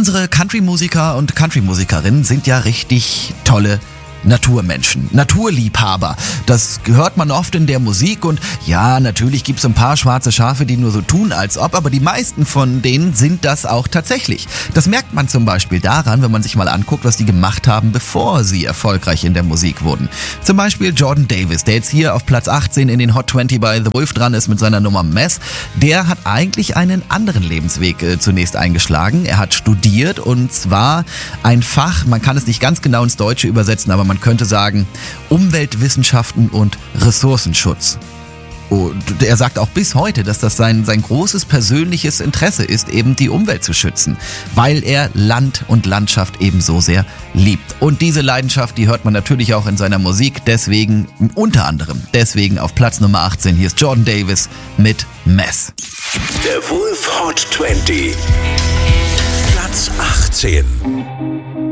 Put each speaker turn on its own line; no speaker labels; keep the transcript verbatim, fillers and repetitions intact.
Unsere Country-Musiker und Country-Musikerinnen sind ja richtig tolle Naturmenschen, Naturliebhaber. Das hört man oft in der Musik und ja, natürlich gibt es ein paar schwarze Schafe, die nur so tun, als ob, aber die meisten von denen sind das auch tatsächlich. Das merkt man zum Beispiel daran, wenn man sich mal anguckt, was die gemacht haben, bevor sie erfolgreich in der Musik wurden. Zum Beispiel Jordan Davis, der jetzt hier auf Platz achtzehn in den Hot zwanzig bei The Wolf dran ist mit seiner Nummer Mess. Der hat eigentlich einen anderen Lebensweg äh, zunächst eingeschlagen. Er hat studiert und zwar ein Fach, man kann es nicht ganz genau ins Deutsche übersetzen, aber man Man könnte sagen, Umweltwissenschaften und Ressourcenschutz. Und er sagt auch bis heute, dass das sein, sein großes persönliches Interesse ist, eben die Umwelt zu schützen, weil er Land und Landschaft ebenso sehr liebt. Und diese Leidenschaft, die hört man natürlich auch in seiner Musik, deswegen, unter anderem, deswegen auf Platz Nummer achtzehn, hier ist Jordan Davis mit Mess.
Der Wolf Hot zwanzig, Platz achtzehn.